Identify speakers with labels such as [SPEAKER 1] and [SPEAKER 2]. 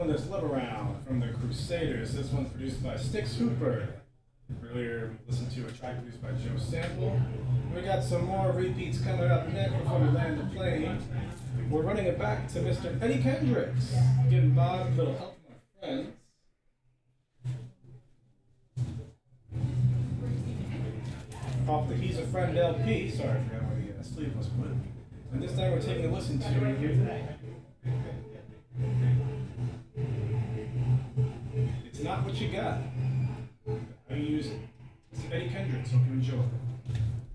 [SPEAKER 1] This Love Around from the Crusaders. This one's produced by Styx Hooper. Earlier, we listened to a track produced by Joe Sample. We got some more repeats coming up next before we land the plane. We're running it back to Mr. Eddie Kendricks. Giving Bob a little help from my friends. Off the He's a Friend LP. Sorry, I forgot where the sleeve was put. And this time we're taking a listen to It's Not What You Got.